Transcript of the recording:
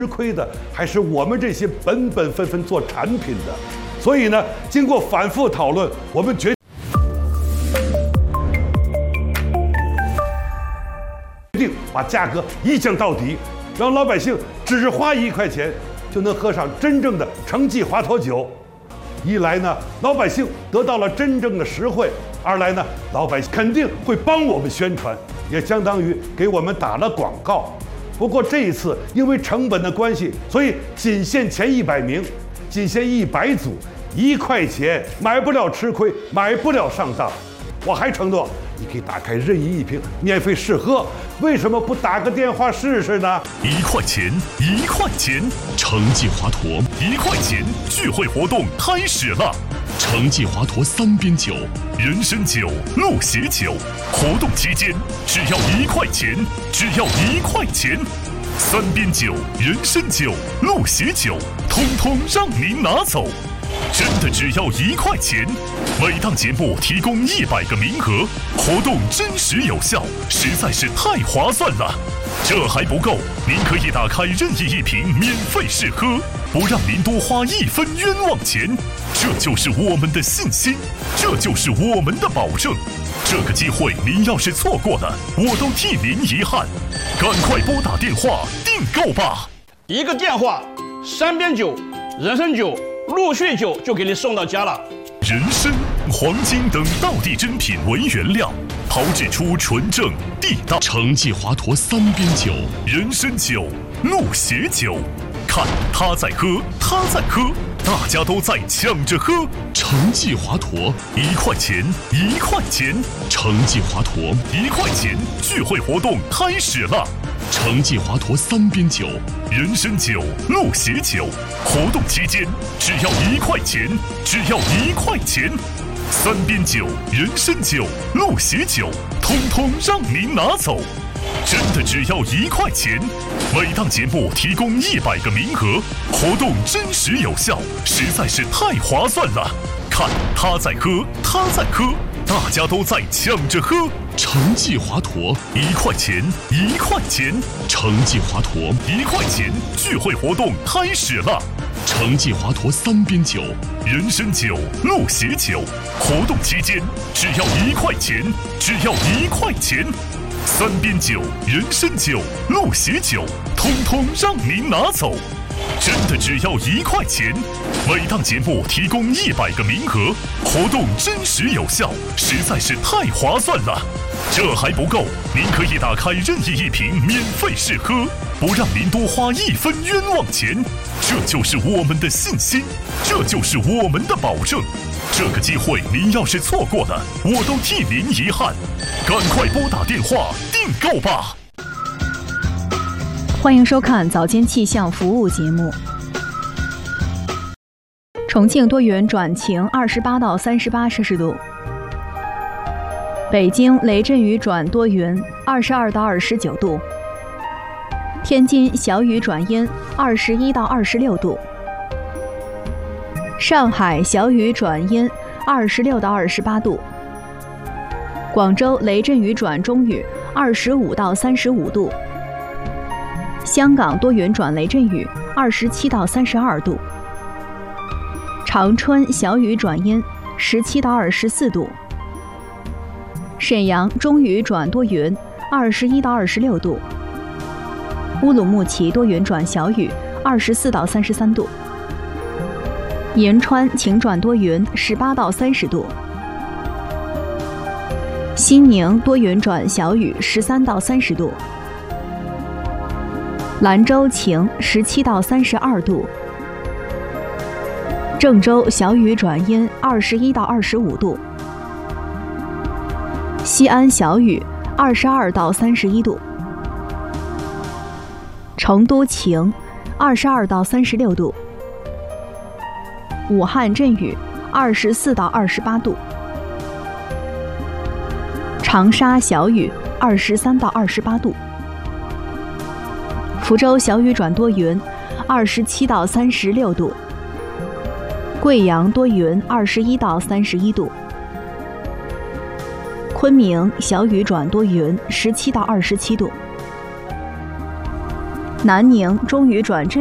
吃亏的还是我们这些本分分做产品的。所以呢，经过反复讨论，我们决定把价格一降到底，让老百姓只花1块钱就能喝上真正的成记华佗酒。一来呢，老百姓得到了真正的实惠；二来呢，老百姓肯定会帮我们宣传，也相当于给我们打了广告。不过这一次因为成本的关系，所以仅限前100名，仅限100组，1块钱买不了吃亏，买不了上当。我还承诺，你可以打开任意一瓶免费试喝，为什么不打个电话试试呢 ？1块钱，1块钱，成记华佗1块钱聚会活动开始了。成记华佗3边酒、人参酒、鹿血酒，活动期间只要1块钱，只要1块钱，3边酒、人参酒、鹿血酒，通通让您拿走。真的只要1块钱，每档节目提供100个名额，活动真实有效，实在是太划算了。这还不够，您可以打开任意一瓶免费试喝，不让您多花1分冤枉钱。这就是我们的信心，这就是我们的保证。这个机会您要是错过了，我都替您遗憾。赶快拨打电话订购吧！ 一个电话，3边酒、人参酒、鹿血酒就给你送到家了。 人参、黄金等道地珍品为原料，炮制出纯正地道成记华佗3边酒、人参酒、鹿血酒。看他在喝，他在喝，大家都在抢着喝。成记华佗1块钱，1块钱，成记华佗1块钱聚会活动开始了。成记华佗3边酒、人参酒、鹿血酒，活动期间只要1块钱，只要1块钱，3边酒、人参酒、鹿血酒，通通让您拿走。真的只要1块钱，每档节目提供100个名额，活动真实有效，实在是太划算了。看他在喝，他在喝，大家都在抢着喝。成记华佗1块钱，1块钱，成记华佗1块钱聚会活动开始了。成记华佗3边酒、人参酒、鹿血酒，活动期间只要1块钱，只要1块钱，3边酒、人参酒、鹿血酒，通通让您拿走。真的只要1块钱，每档节目提供100个名额，活动真实有效，实在是太划算了。这还不够，您可以打开任意一瓶免费试喝，不让您多花1分冤枉钱。这就是我们的信心，这就是我们的保证。这个机会您要是错过了，我都替您遗憾。赶快拨打电话订购吧！ 欢迎收看早间气象服务节目。重庆多云转晴，28到38摄氏度。北京雷阵雨转多云，22到29度。天津小雨转阴，21到26度。上海小雨转阴，26到28度。广州雷阵雨转中雨，25到35度。香港多云转雷阵雨，27到32度。长春小雨转阴，17到24度。沈阳中雨转多云，21到26度。乌鲁木齐多云转小雨，24到33度。银川晴转多云，18到30度。西宁多云转小雨，13到30度。兰州晴，17到32度。郑州小雨转阴，21到25度。西安小雨，22到31度。成都晴，22到36度。武汉阵雨，24到28度。长沙小雨，23到28度。福州小雨转多云，27到36度。贵阳多云，21到31度。昆明小雨转多云，17到27度。 南宁中雨转阵。